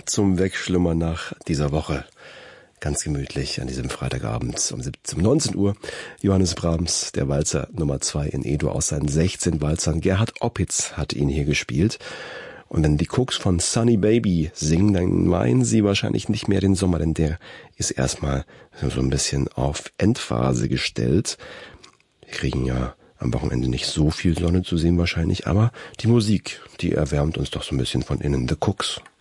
zum Wegschlummern nach dieser Woche. Ganz gemütlich an diesem Freitagabend um 19 Uhr. Johannes Brahms, der Walzer Nummer 2 in E-Dur aus seinen 16 Walzern. Gerhard Opitz hat ihn hier gespielt. Und wenn die Cooks von Sunny Baby singen, dann meinen sie wahrscheinlich nicht mehr den Sommer, denn der ist erstmal so ein bisschen auf Endphase gestellt. Wir kriegen ja am Wochenende nicht so viel Sonne zu sehen wahrscheinlich, aber die Musik, die erwärmt uns doch so ein bisschen von innen. The Cooks.